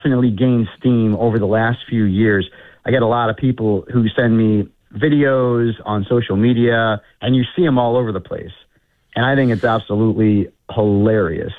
definitely gained steam over the last few years. I get a lot of people who send me videos on social media, and you see them all over the place. And I think it's absolutely hilarious.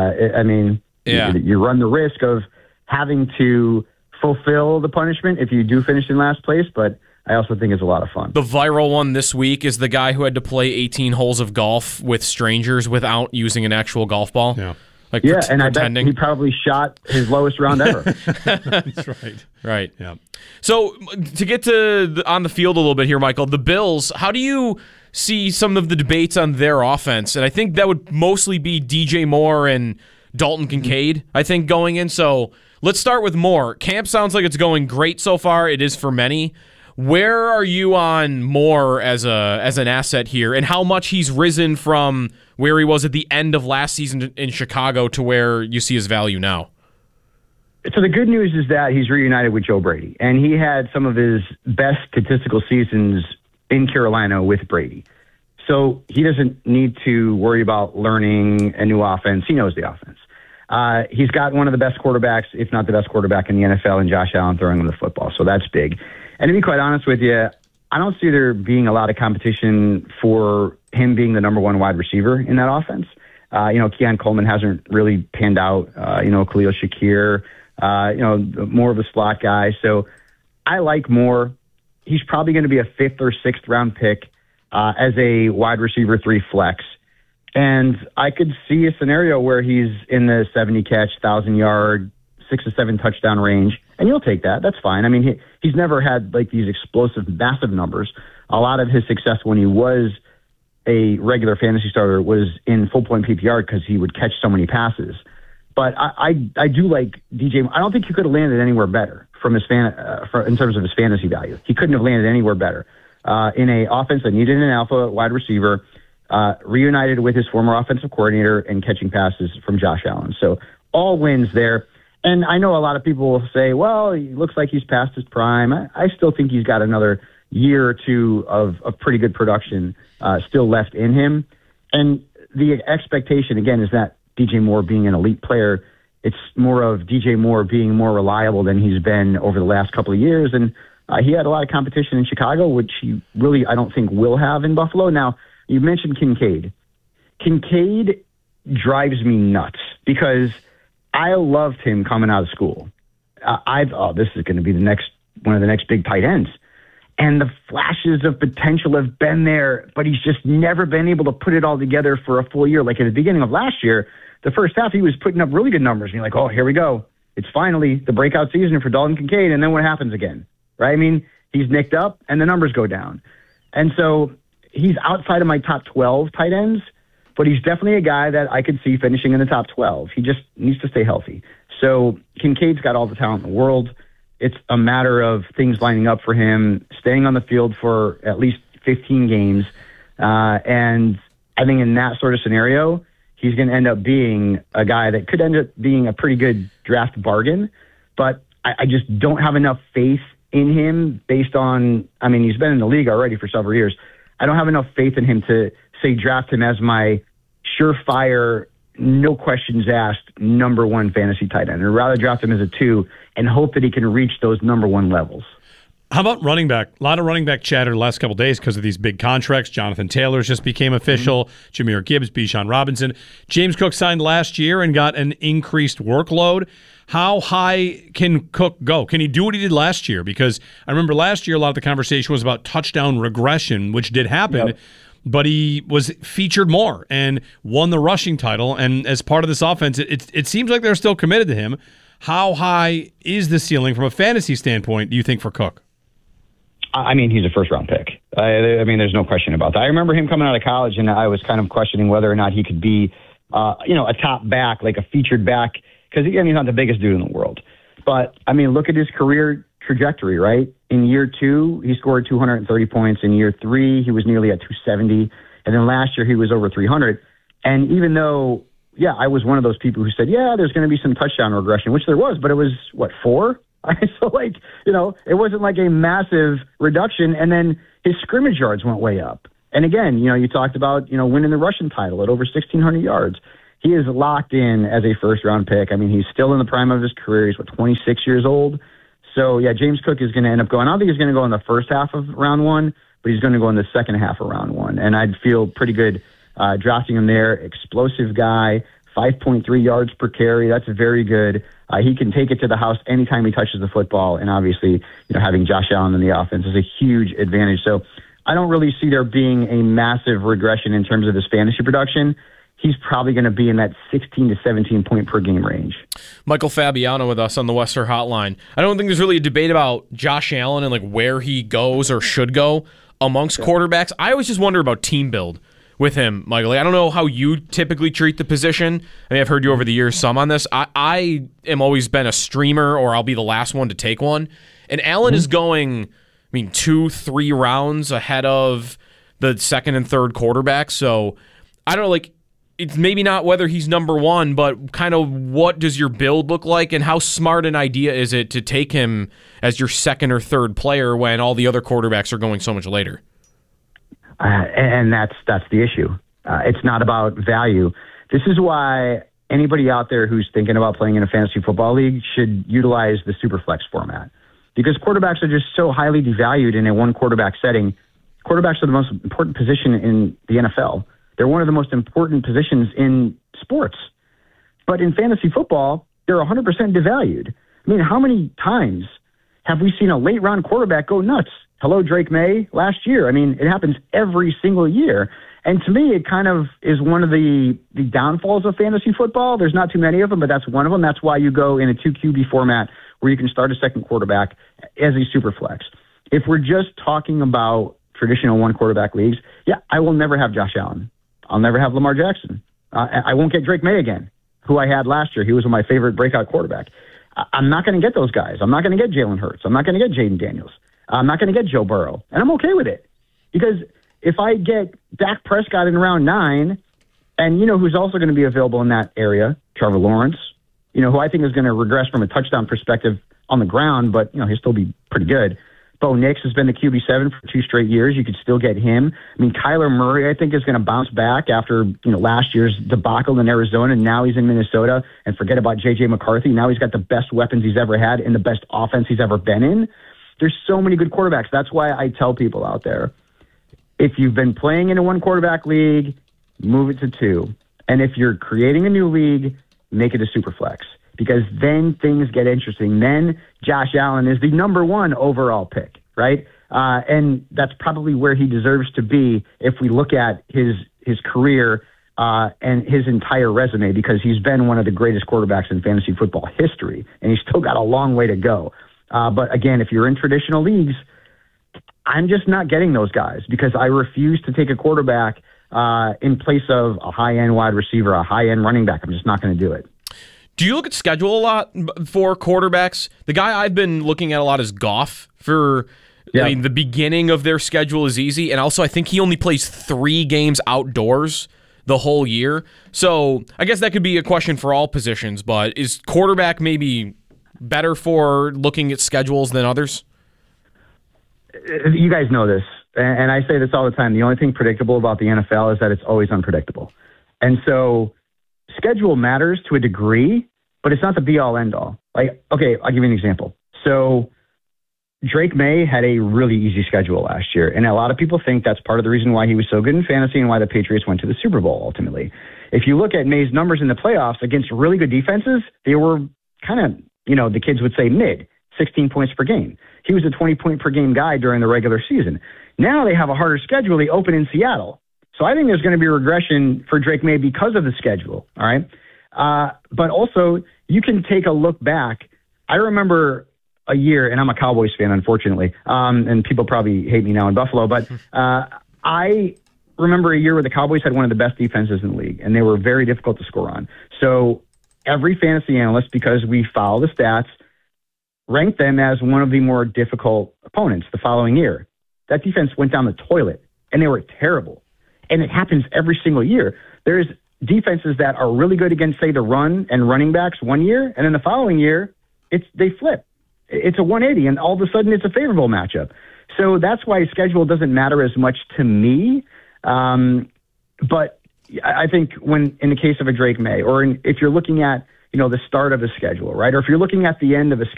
You run the risk of having to fulfill the punishment if you do finish in last place, but I also think it's a lot of fun. The viral one this week is the guy who had to play 18 holes of golf with strangers without using an actual golf ball. Yeah. And I bet he probably shot his lowest round ever. That's right. Right. Yeah. So to get to on the field a little bit here, Michael, the Bills, how do you see some of the debates on their offense? And I think that would mostly be DJ Moore and Dalton Kincaid, I think, going in. So let's start with Moore. Camp sounds like it's going great so far. It is for many. Where are you on Moore as an asset here, and how much he's risen from where he was at the end of last season in Chicago to where you see his value now? So the good news is that he's reunited with Joe Brady, and he had some of his best statistical seasons in Carolina with Brady. So he doesn't need to worry about learning a new offense. He knows the offense. He's got one of the best quarterbacks, if not the best quarterback in the NFL, in Josh Allen throwing him the football. So that's big. And to be quite honest with you, I don't see there being a lot of competition for him being the number one wide receiver in that offense. Keon Coleman hasn't really panned out. Khalil Shakir, more of a slot guy. So I like Moore. He's probably going to be a 5th or 6th round pick as a wide receiver 3 flex. And I could see a scenario where he's in the 70 catch, 1,000-yard, 6 to 7 touchdown range, and you'll take that. That's fine. I mean, he's never had like these explosive, massive numbers. A lot of his success when he was a regular fantasy starter was in full point PPR because he would catch so many passes. But I do like DJ. I don't think he could have landed anywhere better from his in terms of his fantasy value. He couldn't have landed anywhere better in a offense that needed an alpha wide receiver, reunited with his former offensive coordinator and catching passes from Josh Allen. So all wins there. And I know a lot of people will say, well, he looks like he's past his prime. I still think he's got another year or two of pretty good production still left in him. And the expectation, again, is that DJ Moore being an elite player, it's more of DJ Moore being more reliable than he's been over the last couple of years. And he had a lot of competition in Chicago, which he really, I don't think, will have in Buffalo. Now, you mentioned Kincaid. Kincaid drives me nuts because I loved him coming out of school. This is going to be one of the next big tight ends. And the flashes of potential have been there, but he's just never been able to put it all together for a full year. Like at the beginning of last year, the first half, he was putting up really good numbers. And you're like, oh, here we go. It's finally the breakout season for Dalton Kincaid. And then what happens again, right? I mean, he's nicked up and the numbers go down. And so he's outside of my top 12 tight ends, but he's definitely a guy that I could see finishing in the top 12. He just needs to stay healthy. So Kincaid's got all the talent in the world. It's a matter of things lining up for him, staying on the field for at least 15 games. And I think in that sort of scenario, he's going to end up being a guy that could end up being a pretty good draft bargain. But I just don't have enough faith in him based on, he's been in the league already for several years. I don't have enough faith in him to, say, draft him as my surefire, no questions asked, number one fantasy tight end. I'd rather draft him as a 2 and hope that he can reach those number 1 levels. How about running back? A lot of running back chatter the last couple of days because of these big contracts. Jonathan Taylor's just became official. Jahmyr Gibbs, Bijan Robinson. James Cook signed last year and got an increased workload. How high can Cook go? Can he do what he did last year? Because I remember last year a lot of the conversation was about touchdown regression, which did happen. Yep. But he was featured more and won the rushing title. And as part of this offense, it seems like they're still committed to him. How high is the ceiling from a fantasy standpoint, do you think, for Cook? He's a first-round pick. There's no question about that. I remember him coming out of college, and I was kind of questioning whether or not he could be, a top back, like a featured back, because, again, he's not the biggest dude in the world. But, look at his career trajectory, right? In year 2, he scored 230 points. In year 3, he was nearly at 270. And then last year, he was over 300. And even though, I was one of those people who said, there's going to be some touchdown regression, which there was, but it was, 4? So, it wasn't like a massive reduction. And then his scrimmage yards went way up. And again, you talked about, winning the rushing title at over 1,600 yards. he is locked in as a first-round pick. I mean, he's still in the prime of his career. He's, 26 years old? So, yeah, James Cook is going to end up going. I don't think he's going to go in the first half of round one, but he's going to go in the second half of round one. And I'd feel pretty good drafting him there. Explosive guy, 5.3 yards per carry. That's very good. He can take it to the house anytime he touches the football. And obviously, having Josh Allen in the offense is a huge advantage. So I don't really see there being a massive regression in terms of his fantasy production. He's probably going to be in that 16 to 17 point per game range. Michael Fabiano with us on the Western Hotline. I don't think there's really a debate about Josh Allen and like where he goes or should go amongst quarterbacks. I always just wonder about team build with him, Michael. Like, I don't know how you typically treat the position. I mean, I've heard you over the years some on this. I am always been a streamer, or I'll be the last one to take one. And Allen is going, 2-3 rounds ahead of the second and third quarterback. So I don't know, like, it's maybe not whether he's number one, but kind of what does your build look like, and how smart an idea is it to take him as your second or third player when all the other quarterbacks are going so much later? And that's the issue. It's not about value. This is why anybody out there who's thinking about playing in a fantasy football league should utilize the Superflex format, because quarterbacks are just so highly devalued in a one quarterback setting. Quarterbacks are the most important position in the NFL. They're one of the most important positions in sports. But in fantasy football, they're 100% devalued. I mean, how many times have we seen a late round quarterback go nuts? Hello, Drake May last year. I mean, it happens every single year. And to me, it kind of is one of the downfalls of fantasy football. There's not too many of them, but that's one of them. That's why you go in a 2 QB format where you can start a second quarterback as a super flex. If we're just talking about traditional one quarterback leagues, yeah, I will never have Josh Allen. I'll never have Lamar Jackson. I won't get Drake May again, who I had last year. He was my favorite breakout quarterback. I'm not going to get those guys. I'm not going to get Jalen Hurts. I'm not going to get Jaden Daniels. I'm not going to get Joe Burrow. And I'm okay with it. Because if I get Dak Prescott in round 9, and who's also going to be available in that area, Trevor Lawrence, who I think is going to regress from a touchdown perspective on the ground, but, he'll still be pretty good. Bo Nix has been the QB7 for 2 straight years. You could still get him. I mean, Kyler Murray, I think, is going to bounce back after, last year's debacle in Arizona, and now he's in Minnesota. And forget about J.J. McCarthy. Now he's got the best weapons he's ever had and the best offense he's ever been in. There's so many good quarterbacks. That's why I tell people out there, if you've been playing in a one quarterback league, move it to 2. And if you're creating a new league, make it a super flex, because then things get interesting. Then Josh Allen is the number 1 overall pick, right? And that's probably where he deserves to be if we look at his career and his entire resume, because he's been one of the greatest quarterbacks in fantasy football history, and he's still got a long way to go. But again, if you're in traditional leagues, I'm just not getting those guys, because I refuse to take a quarterback in place of a high-end wide receiver, a high-end running back. I'm just not going to do it. Do you look at schedule a lot for quarterbacks? The guy I've been looking at a lot is Goff. I mean, the beginning of their schedule is easy, and also I think he only plays 3 games outdoors the whole year. So I guess that could be a question for all positions, but is quarterback maybe better for looking at schedules than others? You guys know this, and I say this all the time. The only thing predictable about the NFL is that it's always unpredictable. And so schedule matters to a degree, but it's not the be-all, end-all. Like, okay, I'll give you an example. So Drake May had a really easy schedule last year, and a lot of people think that's part of the reason why he was so good in fantasy and why the Patriots went to the Super Bowl ultimately. If you look at May's numbers in the playoffs against really good defenses, they were kind of, the kids would say mid, 16 points per game. He was a 20-point-per-game guy during the regular season. Now they have a harder schedule. They open in Seattle. So I think there's going to be a regression for Drake May because of the schedule, all right? But also, you can take a look back. I remember a year, and I'm a Cowboys fan, unfortunately, and people probably hate me now in Buffalo, but I remember a year where the Cowboys had one of the best defenses in the league, and they were very difficult to score on. So every fantasy analyst, because we follow the stats, ranked them as one of the more difficult opponents the following year. That defense went down the toilet, and they were terrible. And it happens every single year. There's defenses that are really good against, say, the run and running backs one year, and then the following year, they flip. It's a 180, and all of a sudden it's a favorable matchup. So that's why schedule doesn't matter as much to me. But I think when in the case of a Drake May, or if you're looking at the start of a schedule, right, or if you're looking at the end of a